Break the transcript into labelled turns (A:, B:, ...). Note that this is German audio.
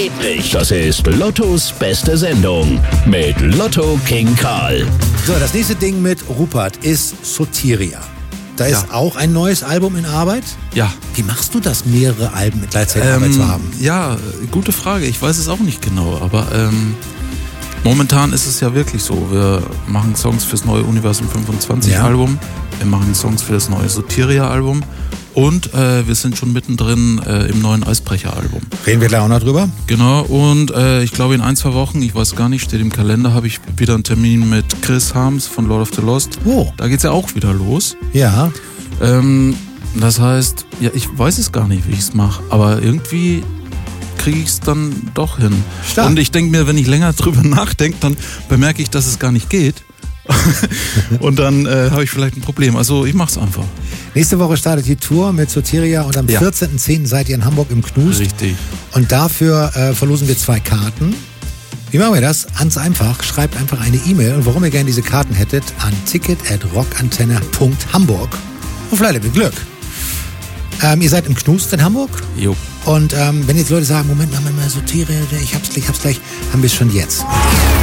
A: Dietrich. Das ist Lottos beste Sendung mit Lotto King Karl.
B: So, das nächste Ding mit Rupert ist Soteria. Da ist auch ein neues Album in Arbeit?
C: Ja.
B: Wie machst du das, mehrere Alben gleichzeitig in Arbeit zu haben?
C: Ja, gute Frage. Ich weiß es auch nicht genau, aber momentan ist es ja wirklich so. Wir machen Songs fürs neue Universum 25 Album. Wir machen Songs für das neue Soteria Album. Und wir sind schon mittendrin im neuen Eisbrecher-Album.
B: Reden wir gleich auch noch drüber?
C: Genau, und ich glaube in 1-2 Wochen, ich weiß gar nicht, steht im Kalender, habe ich wieder einen Termin mit Chris Harms von Lord of the Lost.
B: Oh.
C: Da geht's ja auch wieder los.
B: Ja.
C: Das heißt, ja, ich weiß es gar nicht, wie ich es mache, aber irgendwie kriege ich es dann doch hin.
B: Stark.
C: Und ich denke mir, wenn ich länger drüber nachdenke, dann bemerke ich, dass es gar nicht geht. Und dann habe ich vielleicht ein Problem. Also ich mache es einfach.
B: Nächste Woche startet die Tour mit Soteria und am 14.10. seid ihr in Hamburg im Knust.
C: Richtig.
B: Und dafür verlosen wir 2 Karten. Wie machen wir das? Ganz einfach. Schreibt einfach eine E-Mail und warum ihr gerne diese Karten hättet an ticket@rockantenne.hamburg. Und vielleicht habt ihr Glück. Ihr seid im Knust in Hamburg?
C: Jo.
B: Und wenn jetzt Leute sagen, Moment mal, Soteria, ich hab's gleich, haben wir es schon jetzt.